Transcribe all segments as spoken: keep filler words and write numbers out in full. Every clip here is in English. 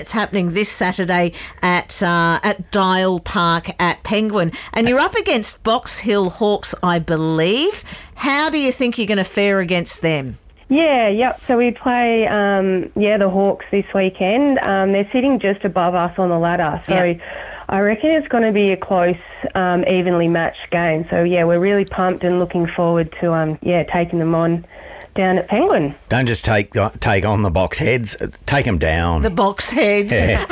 It's happening this Saturday at uh, at Dial Park at Penguin. And you're up against Box Hill Hawks, I believe. How do you think you're going to fare against them? Yeah, yep. So we play, um, yeah, the Hawks this weekend. Um, they're sitting just above us on the ladder. So yep. I reckon it's going to be a close, um, evenly matched game. So, yeah, we're really pumped and looking forward to, um, yeah, taking them on down at Penguin. Don't just take take on the box heads, take them down. The box heads. Yeah.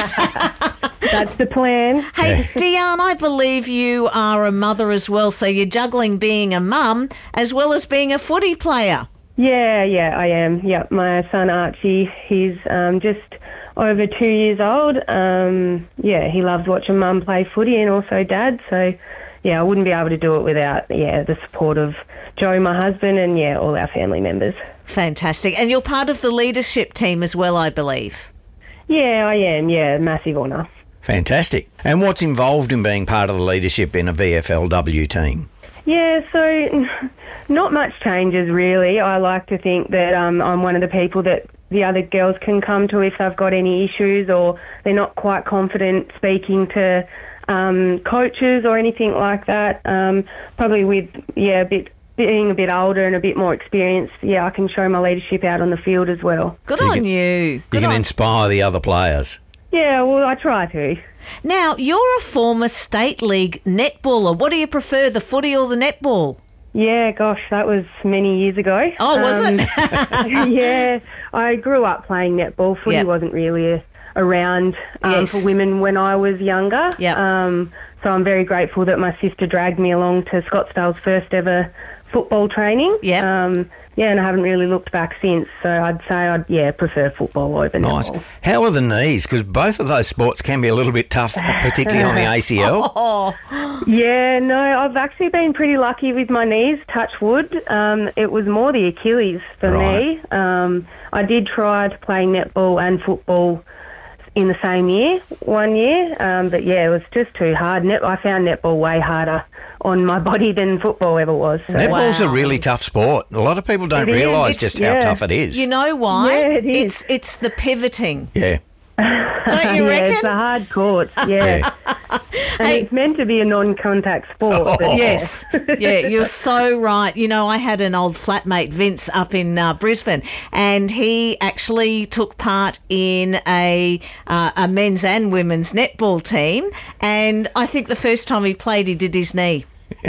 That's the plan. Hey, Deanne, I believe you are a mother as well, so you're juggling being a mum as well as being a footy player. Yeah, yeah, I am. Yep, my son Archie, he's um, just over two years old. Um, yeah, he loves watching mum play footy and also dad, so yeah, I wouldn't be able to do it without, yeah, the support of Joe, my husband, and, yeah, all our family members. Fantastic. And you're part of the leadership team as well, I believe. Yeah, I am. Yeah, massive honour. Fantastic. And what's involved in being part of the leadership in a V F L W team? Yeah, so not much changes, really. I like to think that um, I'm one of the people that the other girls can come to if they've got any issues or they're not quite confident speaking to um, coaches or anything like that. Um, probably with, yeah, a bit... being a bit older and a bit more experienced, yeah, I can show my leadership out on the field as well. Good you on can, you. Good you can on. inspire the other players. Yeah, well, I try to. Now, you're a former state league netballer. What do you prefer, the footy or the netball? Yeah, gosh, that was many years ago. Oh, was um, it? Yeah, I grew up playing netball. Footy yep. wasn't really a, around um, yes. for women when I was younger. Yep. Um, so I'm very grateful that my sister dragged me along to Scottsdale's first ever football training. Yeah. Um, yeah, and I haven't really looked back since. So I'd say I'd, yeah, prefer football over Nice. netball. How are the knees? Because both of those sports can be a little bit tough, particularly on the A C L. Oh. Yeah, no, I've actually been pretty lucky with my knees, touch wood. Um, it was more the Achilles for Right. me. Um, I did try to play netball and football in the same year, one year, um, but yeah, it was just too hard. Net, I found netball way harder on my body than football ever was. So. Netball's Wow. a really tough sport. A lot of people don't It is. realise It's- just how yeah. tough it is. You know why? Yeah, it is. It's it's the pivoting. yeah. Don't you yeah, reckon? it's a hard court, yeah. Yeah. And Hey. it's meant to be a non-contact sport. Oh. But Yes, yeah, you're so right. You know, I had an old flatmate, Vince, up in uh, Brisbane, and he actually took part in a uh, a men's and women's netball team. And I think the first time he played, he did his knee.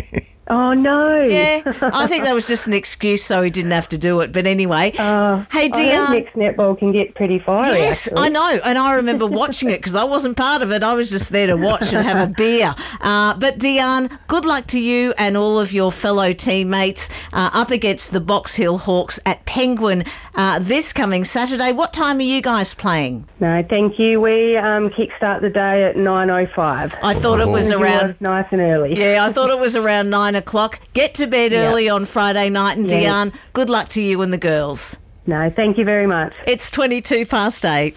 Oh, no. Yeah, I think that was just an excuse so he didn't have to do it. But anyway, Uh, hey, I heard Deanne. mixed netball can get pretty fiery. Yes, actually. I know, and I remember watching it because I wasn't part of it. I was just there to watch and have a beer. Uh, but Deanne, good luck to you and all of your fellow teammates uh, up against the Box Hill Hawks at Penguin uh, this coming Saturday. What time are you guys playing? No, thank you. We um, kickstart the day at nine oh five. I thought it was around. Nice and early. Yeah, I thought it was around nine o'clock. Get to bed Yeah. early on Friday night, and Yeah. Deanne, good luck to you and the girls. No, thank you very much. It's twenty-two past eight.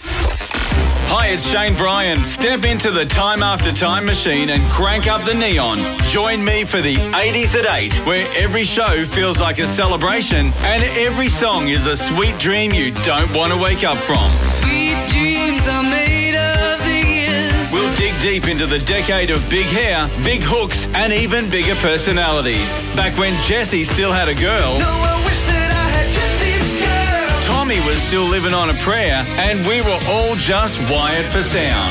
Hi, it's Shane Bryan. Step into the Time After Time machine and crank up the neon. Join me for the eighties at eight, where every show feels like a celebration and every song is a sweet dream you don't want to wake up from. Sweet dreams are made of these. We'll dig deep into the decade of big hair, big hooks, and even bigger personalities. Back when Jessie still had a girl, No, I wish that I had Jesse's girl. Tommy was still living on a prayer, and we were all just wired for sound.